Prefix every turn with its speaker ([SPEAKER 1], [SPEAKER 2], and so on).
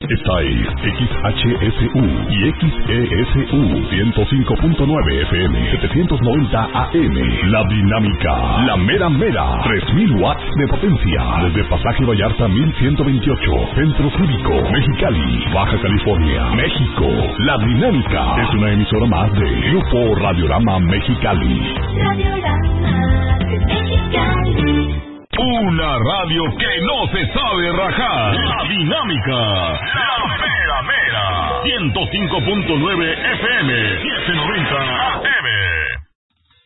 [SPEAKER 1] Esta es XHSU y XESU 105.9 FM, 790 AM. La Dinámica, la mera mera, 3000 watts de potencia. Desde Pasaje Vallarta 1128, Centro Cívico, Mexicali, Baja California, México. La Dinámica es una emisora más de Grupo Radiorama Mexicali.
[SPEAKER 2] Radiorama Mexicali.
[SPEAKER 1] Una radio que no se sabe rajar. La Dinámica, la mera mera, 105.9 FM, 790 AM.